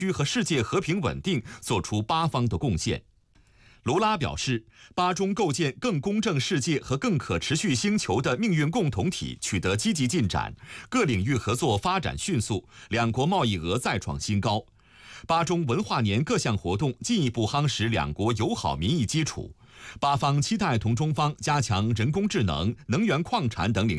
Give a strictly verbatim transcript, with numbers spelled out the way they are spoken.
区和世界和平稳定做出巴方的贡献。卢拉表示，巴中构建更公正世界和更可持续星球的命运共同体取得积极进展，各领域合作发展迅速，两国贸易额再创新高。巴中文化年各项活动进一步夯实两国友好民意基础。巴方期待同中方加强人工智能、能源矿产等领域